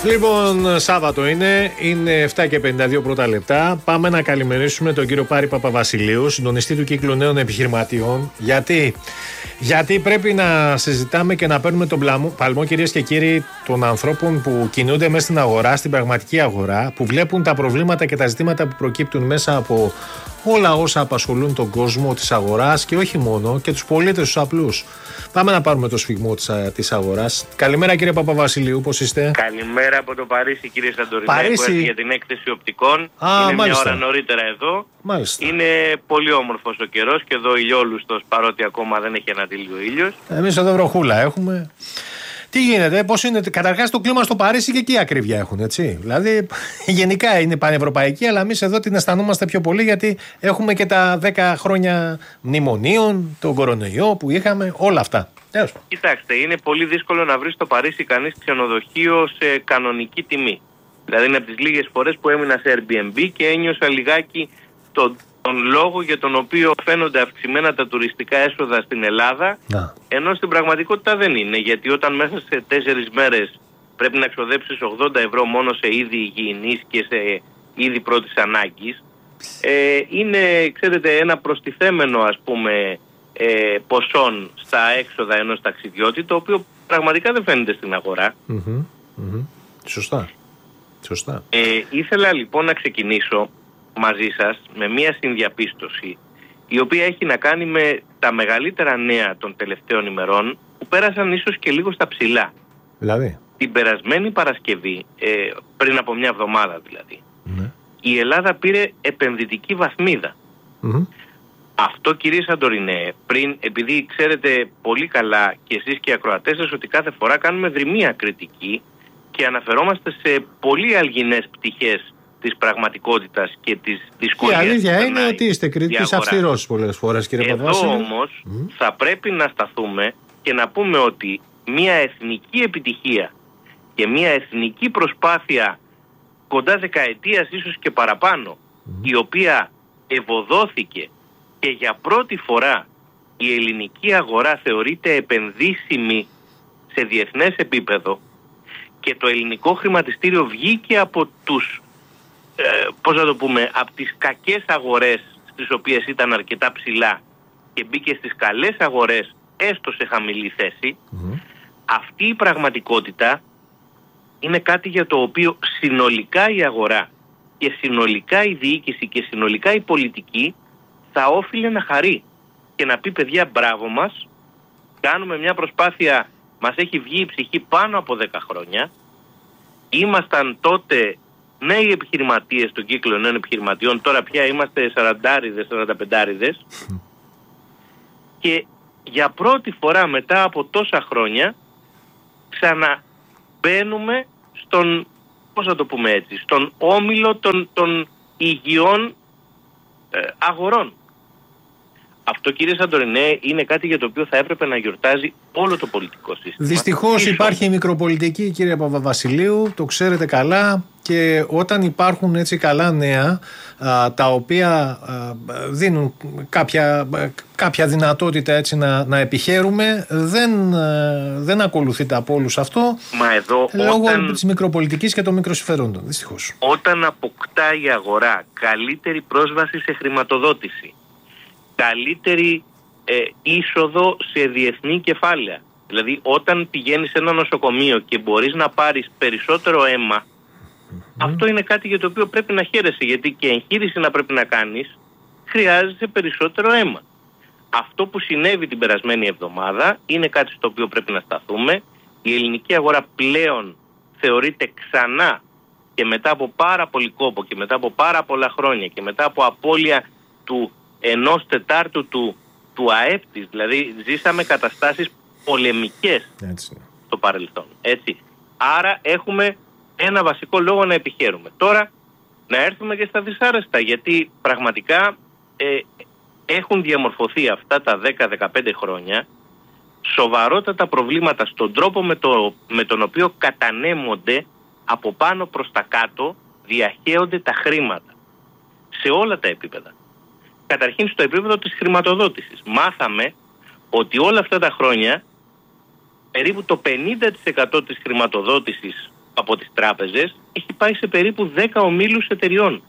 Λοιπόν, Σάββατο είναι 7 και 52 πρώτα λεπτά. Πάμε να καλημερίσουμε τον κύριο Πάρη Παπαβασιλείου, συντονιστή του Κύκλου Νέων Επιχειρηματιών. Γιατί πρέπει να συζητάμε και να παίρνουμε τον παλμό, κυρίες και κύριοι, των ανθρώπων που κινούνται μέσα στην αγορά, στην πραγματική αγορά, που βλέπουν τα προβλήματα και τα ζητήματα που προκύπτουν μέσα από όλα όσα απασχολούν τον κόσμο της αγοράς και όχι μόνο, και τους πολίτες, τους απλούς. Πάμε να πάρουμε το σφιγμό της αγοράς. Καλημέρα, κύριε Παπαβασιλείου, πώς είστε? Καλημέρα από το Παρίσι, κύριε Σαντορινέ, που έρθει για την έκθεση οπτικών. Είναι μάλιστα. μια ώρα νωρίτερα εδώ. Μάλιστα. Είναι πολύ όμορφος ο καιρός και εδώ ηλιόλουστος, παρότι ακόμα δεν έχει ανατείλει ο ήλιος. Εμείς εδώ βροχούλα έχουμε. Τι γίνεται, πώς είναι? Καταρχάς το κλίμα στο Παρίσι και εκεί ακρίβεια έχουν, έτσι. Δηλαδή γενικά είναι πανευρωπαϊκή, αλλά εμείς εδώ την αισθανόμαστε πιο πολύ γιατί έχουμε και τα 10 χρόνια μνημονίων, τον κορονοϊό που είχαμε, όλα αυτά. Κοιτάξτε, είναι πολύ δύσκολο να βρει στο Παρίσι κανείς ξενοδοχείο σε κανονική τιμή. Δηλαδή είναι από τις λίγες φορές που έμεινα σε Airbnb και ένιωσα λιγάκι τον λόγο για τον οποίο φαίνονται αυξημένα τα τουριστικά έσοδα στην Ελλάδα, ενώ στην πραγματικότητα δεν είναι, γιατί όταν μέσα σε 4 μέρες πρέπει να ξοδέψεις 80 ευρώ μόνο σε είδη υγιεινής και σε είδη πρώτης ανάγκης, είναι, ξέρετε, ένα προστιθέμενο, ας πούμε, ποσών στα έξοδα ενός ταξιδιώτη, το οποίο πραγματικά δεν φαίνεται στην αγορά. Σωστά. Ήθελα λοιπόν να ξεκινήσω μαζί σας με μία συνδιαπίστωση, η οποία έχει να κάνει με τα μεγαλύτερα νέα των τελευταίων ημερών, που πέρασαν ίσως και λίγο στα ψηλά. Δηλαδή? Την περασμένη Παρασκευή, πριν από μια εβδομάδα δηλαδή, η Ελλάδα πήρε επενδυτική βαθμίδα. Αυτό, κύριε Σαντορινέ, επειδή ξέρετε πολύ καλά και εσείς και οι ακροατές σας ότι κάθε φορά κάνουμε δρυμία κριτική και αναφερόμαστε σε πολύ αλγινές πτυχές της πραγματικότητας και της δυσκολίας. Η αλήθεια είναι ότι είστε κριτικής αυστηρός πολλές φορές, κύριε Παπαβασίλειο. Εδώ όμως θα πρέπει να σταθούμε και να πούμε ότι μια εθνική επιτυχία και μια εθνική προσπάθεια κοντά δεκαετίας, ίσως και παραπάνω, η οποία ευωδόθηκε και για πρώτη φορά η ελληνική αγορά θεωρείται επενδύσιμη σε διεθνές επίπεδο και το ελληνικό χρηματιστήριο βγήκε από τους από τις κακές αγορές στις οποίες ήταν αρκετά ψηλά και μπήκε στις καλές αγορές έστω σε χαμηλή θέση. Αυτή η πραγματικότητα είναι κάτι για το οποίο συνολικά η αγορά και συνολικά η διοίκηση και συνολικά η πολιτική θα όφιλε να χαρεί και να πει, παιδιά, μπράβο μας, κάνουμε μια προσπάθεια, μας έχει βγει η ψυχή πάνω από 10 χρόνια, ήμασταν τότε νέοι επιχειρηματίες στον κύκλο νέων επιχειρηματιών, τώρα πια είμαστε 40-45 και για πρώτη φορά μετά από τόσα χρόνια ξαναμπαίνουμε στον, πώς θα το πούμε έτσι, στον όμιλο των υγιών αγορών. Αυτό, κύριε Σαντορινέ, είναι κάτι για το οποίο θα έπρεπε να γιορτάζει όλο το πολιτικό σύστημα. Δυστυχώς υπάρχει η μικροπολιτική, κύριε Παπαβασιλείου, το ξέρετε καλά, και όταν υπάρχουν έτσι καλά νέα, τα οποία δίνουν κάποια δυνατότητα έτσι να επιχαίρουμε, δεν ακολουθείται από όλους αυτό, λόγω της μικροπολιτικής και των μικροσυφερόντων, δυστυχώς. Όταν αποκτά η αγορά καλύτερη πρόσβαση σε χρηματοδότηση, καλύτερη είσοδο σε διεθνή κεφάλαια. Δηλαδή όταν πηγαίνεις σε ένα νοσοκομείο και μπορείς να πάρεις περισσότερο αίμα, αυτό είναι κάτι για το οποίο πρέπει να χαίρεσαι, γιατί και εγχείρηση να πρέπει να κάνεις χρειάζεσαι περισσότερο αίμα. Αυτό που συνέβη την περασμένη εβδομάδα είναι κάτι στο οποίο πρέπει να σταθούμε. Η ελληνική αγορά πλέον θεωρείται ξανά, και μετά από πάρα πολύ κόπο και μετά από πάρα πολλά χρόνια και μετά από απώλεια του 1/4 του ΑΕΠ της, δηλαδή ζήσαμε καταστάσεις πολεμικές στο παρελθόν, έτσι. Άρα έχουμε ένα βασικό λόγο να επιχαίρουμε. Τώρα να έρθουμε και στα δυσάρεστα, γιατί πραγματικά έχουν διαμορφωθεί αυτά τα 10-15 χρόνια σοβαρότατα προβλήματα στον τρόπο με τον οποίο κατανέμονται από πάνω προς τα κάτω, διαχέονται τα χρήματα σε όλα τα επίπεδα. Καταρχήν στο επίπεδο της χρηματοδότησης. Μάθαμε ότι όλα αυτά τα χρόνια περίπου το 50% της χρηματοδότησης από τις τράπεζες έχει πάει σε περίπου 10 ομίλους εταιριών.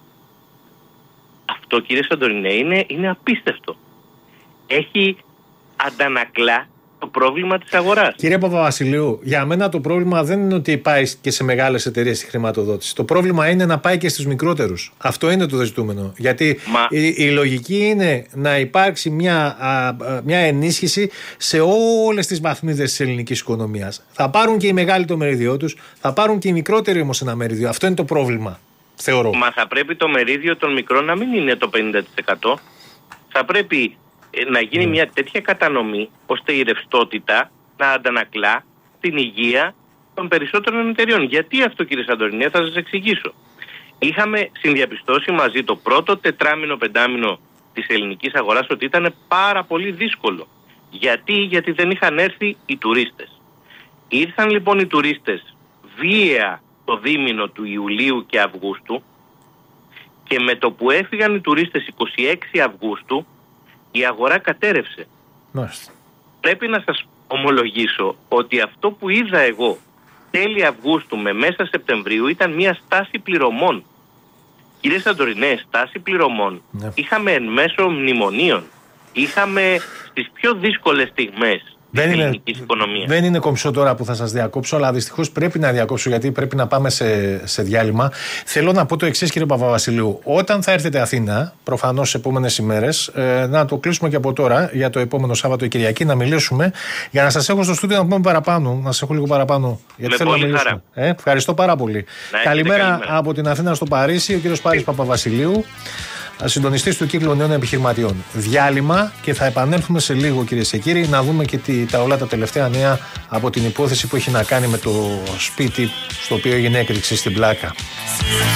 Αυτό, κύριε Σαντορινέ, είναι απίστευτο. Έχει αντανακλά το πρόβλημα της αγοράς. Κύριε Παπαβασιλείου, για μένα το πρόβλημα δεν είναι ότι πάει και σε μεγάλες εταιρείες η χρηματοδότηση. Το πρόβλημα είναι να πάει και στους μικρότερους. Αυτό είναι το ζητούμενο. Γιατί η λογική είναι να υπάρξει μια ενίσχυση σε όλες τις βαθμίδες της ελληνικής οικονομίας. Θα πάρουν και οι μεγάλοι το μερίδιό τους, θα πάρουν και οι μικρότεροι όμως ένα μερίδιο. Αυτό είναι το πρόβλημα, θεωρώ. Μα θα πρέπει το μερίδιο των μικρών να μην είναι το 50%. Θα πρέπει να γίνει μια τέτοια κατανομή ώστε η ρευστότητα να αντανακλά την υγεία των περισσότερων εταιριών. Γιατί αυτό, κύριε Σαντορινέ, θα σας εξηγήσω. Είχαμε συνδιαπιστώσει μαζί το πρώτο τετράμινο, πεντάμινο της ελληνικής αγοράς ότι ήταν πάρα πολύ δύσκολο. Γιατί δεν είχαν έρθει οι τουρίστες. Ήρθαν λοιπόν οι τουρίστες βίαια το δίμηνο του Ιουλίου και Αυγούστου και με το που έφυγαν οι τουρίστες 26 Αυγούστου η αγορά κατέρευσε. Μάλιστα. Πρέπει να σας ομολογήσω ότι αυτό που είδα εγώ τέλη Αυγούστου με μέσα Σεπτεμβρίου ήταν μια στάση πληρωμών. Κύριε Σαντορινέ, στάση πληρωμών. Ναι. Είχαμε εν μέσω μνημονίων. Είχαμε στις πιο δύσκολες στιγμές της ελληνικής οικονομίας. Δεν είναι κομψό τώρα που θα σας διακόψω, αλλά δυστυχώς πρέπει να διακόψω γιατί πρέπει να πάμε σε διάλειμμα. Θέλω να πω το εξής, κύριε Παπαβασιλείου. Όταν θα έρθετε Αθήνα, προφανώς στις επόμενες ημέρες, να το κλείσουμε και από τώρα για το επόμενο Σάββατο η Κυριακή, να μιλήσουμε για να σας έχω στο στούντιο να πούμε παραπάνω. Να σας έχω λίγο παραπάνω. Γιατί θέλω να μιλήσουμε. Ευχαριστώ πάρα πολύ. Καλημέρα από την Αθήνα στο Παρίσι, ο κύριος Πάρης Παπαβασιλείου, συντονιστής του Κύκλου Νέων Επιχειρηματιών. Διάλειμμα και θα επανέλθουμε σε λίγο, κυρίες και κύριοι, να δούμε και όλα τα τελευταία νέα από την υπόθεση που έχει να κάνει με το σπίτι στο οποίο έγινε έκρηξη στην Πλάκα.